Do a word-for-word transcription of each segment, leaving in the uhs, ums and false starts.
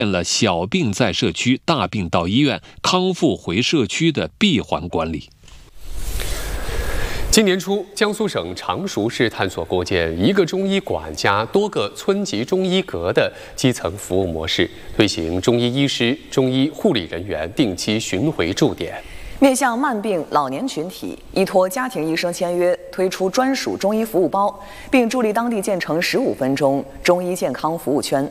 了小病在社区，大病到医院，康复回社区的闭环管理。 今年初，江苏省常熟市探索构建一个中医馆加多个村级中医阁的基层服务模式，推行中医医师、中医护理人员定期巡回驻点。 面向慢病老年群体，依托家庭医生签约，推出专属中医服务包，并助力当地建成十五分钟中医健康服务圈。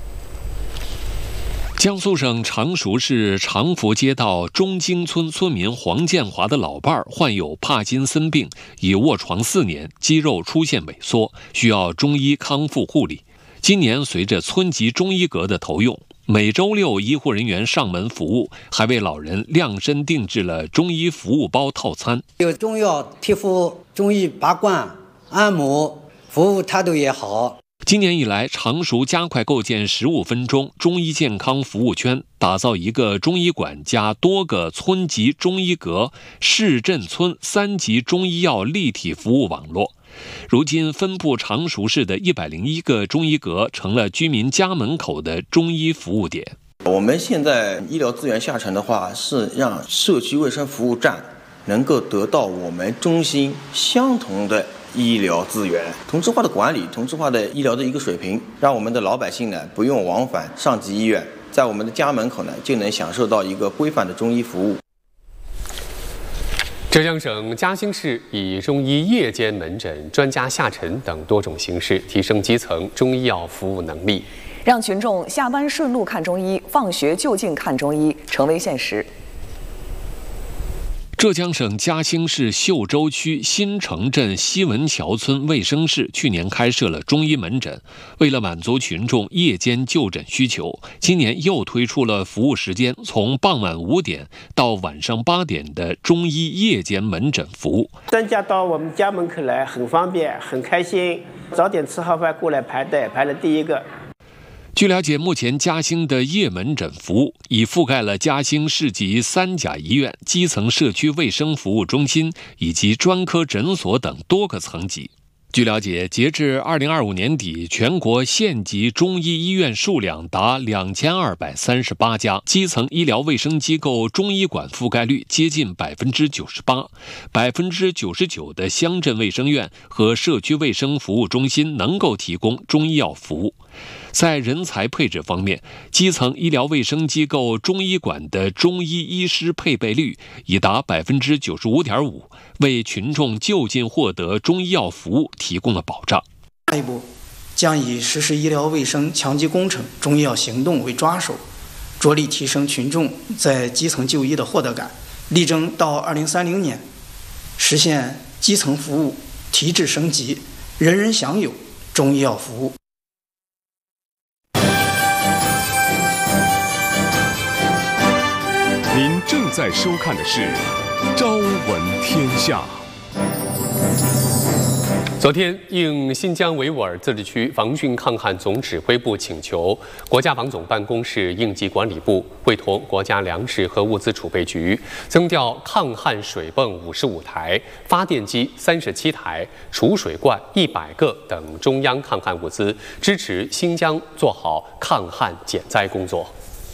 江苏省常熟市长福街道中京村村民黄建华的老伴儿患有帕金森病，已卧床四年，肌肉出现萎缩，需要中医康复护理。今年随着村级中医阁的投用，每周六医护人员上门服务，还为老人量身定制了中医服务包套餐， 有中药贴敷、中医拔罐、按摩，服务态度也好。 今年以来，常熟加快构建十五分钟中医健康服务圈，打造一个中医馆加多个村级中医阁、市镇村三级中医药立体服务网络。如今，分布常熟市的一百零一个中医阁成了居民家门口的中医服务点。 我们现在医疗资源下沉的话，是让社区卫生服务站能够得到我们中心相同的医疗资源，同质化的管理，同质化的医疗的一个水平，让我们的老百姓呢不用往返上级医院，在我们的家门口呢就能享受到一个规范的中医服务。 浙江省嘉兴市以中医夜间门诊、专家下诊等多种形式，提升基层中医药服务能力， 让群众下班顺路看中医，放学就近看中医成为现实。 浙江省嘉兴市秀洲区新城镇西文桥村卫生室去年开设了中医门诊，为了满足群众夜间就诊需求，今年又推出了服务时间从傍晚五点到晚上八点的中医夜间门诊服务。 专家到我们家门口来，很方便，很开心。早点吃好饭过来排队，排了第一个。 据了解，目前嘉兴的夜门诊服务已覆盖了嘉兴市级三甲医院、基层社区卫生服务中心以及专科诊所等多个层级。据了解，截至二零二五年底，全国县级中医医院数量达两千二百三十八家，基层医疗卫生机构中医馆覆盖率接近百分之九十八，百分之九十九的乡镇卫生院和社区卫生服务中心能够提供中医药服务。在人才配置方面，基层医疗卫生机构中医馆的中医医师配备率已达百分之九十五点五，为群众就近获得中医药服务提供了保障。 下一步将以实施医疗卫生强基工程、中医药行动为抓手，着力提升群众在基层就医的获得感，力争到二零三零年实现基层服务提质升级，人人享有中医药服务。 您正在收看的是《朝闻天下》。 昨天，应新疆维吾尔自治区防汛抗旱总指挥部请求，国家防总办公室应急管理部委托国家粮食和物资储备局增调抗旱水泵五十五台、发电机三十七台、储水罐一百个等中央抗旱物资，支持新疆做好抗旱减灾工作。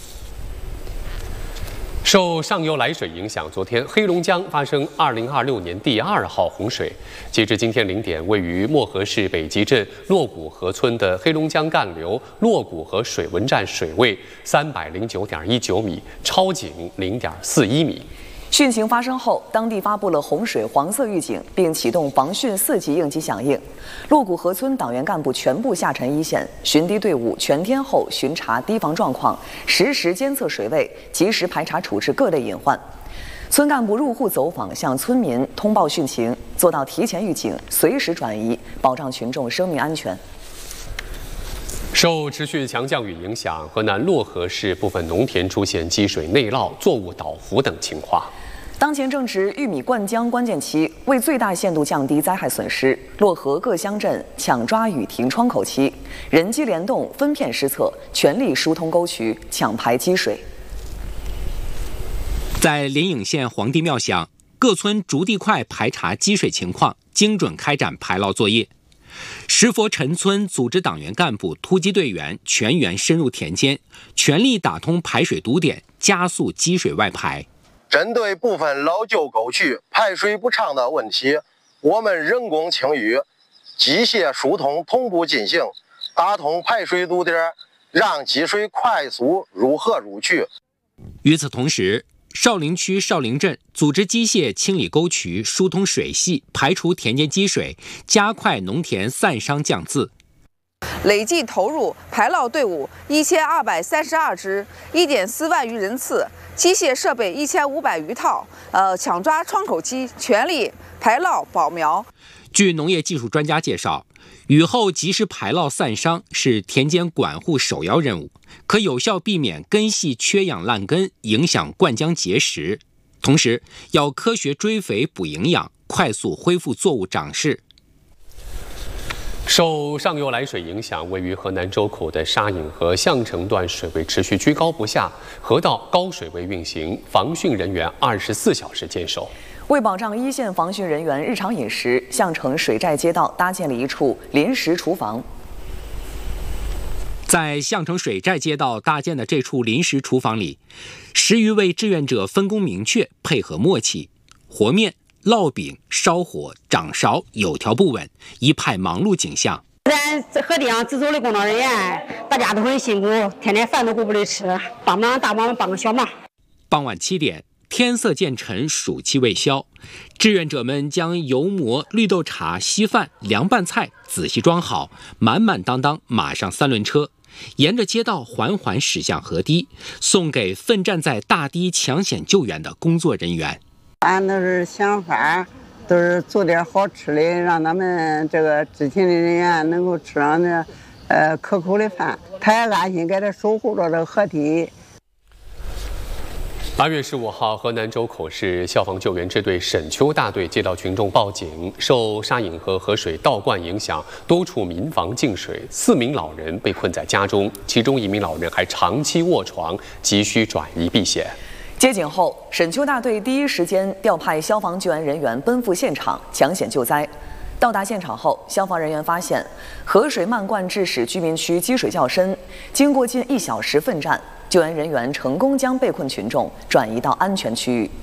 受上游来水影响，昨天黑龙江发生二零二六年第二号洪水。截至今天零点，位于漠河市北集镇洛古河村的黑龙江干流洛古河水文站水位三百零九点一九米，超警零点四一米。 汛情发生后，当地发布了洪水黄色预警，并启动防汛四级应急响应。洛古河村党员干部全部下沉一线，巡堤队伍全天候巡查堤防状况，实时监测水位，及时排查处置各类隐患。村干部入户走访，向村民通报汛情，做到提前预警、随时转移，保障群众生命安全。 受持续强降雨影响，河南漯河市部分农田出现积水内涝、作物倒伏等情况。 当前正值玉米灌浆关键期，为最大限度降低灾害损失，漯河各乡镇抢抓雨停窗口期，人机联动，分片施策，全力疏通沟渠，抢排积水。 在连营县黄帝庙乡，各村逐地块排查积水情况，精准开展排涝作业。 石佛陈村组织党员干部、突击队员全员深入田间，全力打通排水堵点，加速积水外排。 针对部分老旧沟渠排水不畅的问题，我们人工清淤、机械疏通同步进行，打通排水堵点，让积水快速入河入渠。 与此同时，少陵区少陵镇组织机械清理沟渠，疏通水系，排除田间积水，加快农田散商降渍。 累计投入排涝队伍一千二百三十二支，一点四万余人次，机械设备一千五百余套，呃，抢抓窗口期，全力排涝保苗。 据农业技术专家介绍，雨后及时排涝散商是田间管护首要任务，可有效避免根系缺氧烂根，影响灌浆结实。同时，要科学追肥补营养，快速恢复作物长势。 受上游来水影响，位于河南周口的沙引河项城段水位持续居高不下，河道高水位运行，防汛人员二十四小时坚守。 为保障一线防汛人员日常饮食，项城水寨街道搭建了一处临时厨房。 在项城水寨街道搭建的这处临时厨房里，十余位志愿者分工明确，配合默契，和面、烙饼、烧火、掌勺有条不紊，一派忙碌景象。 咱河堤上值守的工作人员，大家都很辛苦，天天饭都顾不得吃，帮忙大忙帮个小忙。 傍晚七点，天色渐沉，暑气未消，志愿者们将油馍、绿豆茶、稀饭、凉拌菜仔细装好，满满当当马上三轮车，沿着街道缓缓驶向河堤，送给奋战在大堤抢险救援的工作人员。 俺都是想法，都是做点好吃的，让他们这个执勤的人员能够吃上这呃可口的饭，他也安心给他守护着这河堤。 八月十五号，河南周口市消防救援支队沈丘大队接到群众报警，受沙引河河水倒灌影响，多处民房进水，四名老人被困在家中，其中一名老人还长期卧床，急需转移避险。 接警后，沈丘大队第一时间调派消防救援人员奔赴现场抢险救灾。到达现场后，消防人员发现河水漫灌致使居民区积水较深，经过近一小时奋战，救援人员成功将被困群众转移到安全区域。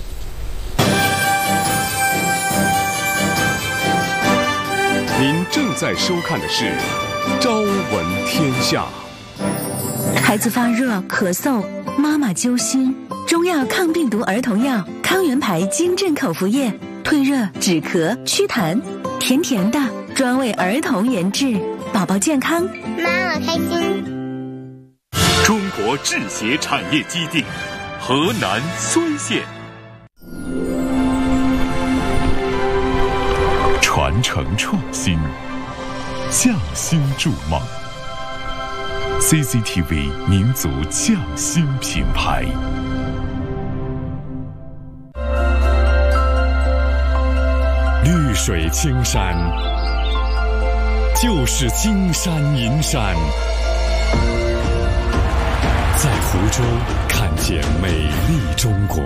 您正在收看的是《朝闻天下》。 孩子发热、咳嗽，妈妈揪心。中药抗病毒儿童药康源牌金镇口服液，退热、止咳、祛痰，甜甜的，专为儿童研制，宝宝健康， 妈妈开心。 中国制鞋产业基地，河南睢县。传承创新，匠心筑梦。C C T V 民族匠心品牌。绿水青山，就是金山银山。在湖州看见美丽中国。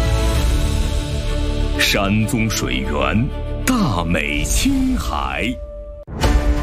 山中水源，大美青海。